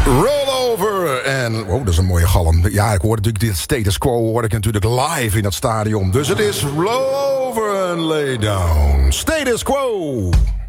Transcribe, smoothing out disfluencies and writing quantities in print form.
Roll over. En, oh, dat is een mooie galm. Ja, ik hoorde natuurlijk dit Status Quo hoorde ik natuurlijk live in dat stadion. Dus het is roll over en lay down. Status Quo.